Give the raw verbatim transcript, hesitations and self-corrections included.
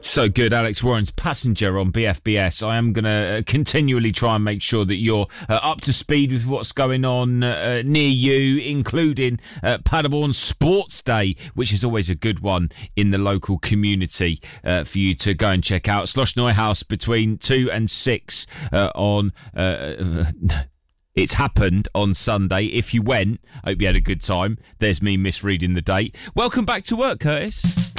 So good, Alex Warren's Passenger on B F B S. I am going to continually try and make sure that you're uh, up to speed with what's going on uh, near you, including uh, Paderborn Sports Day, which is always a good one in the local community uh, for you to go and check out. Schloss Neuhaus between two and six uh, on... Uh, It's happened on Sunday. If you went, I hope you had a good time. There's me misreading the date. Welcome back to work, Curtis.